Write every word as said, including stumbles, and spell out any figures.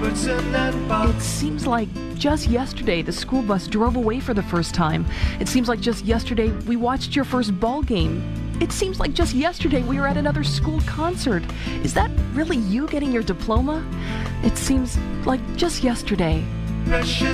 It seems like just yesterday the school bus drove away for the first time. It seems like just yesterday we watched your first ball game. It seems like just yesterday we were at another school concert. Is that really you getting your diploma? It seems like just yesterday. Precious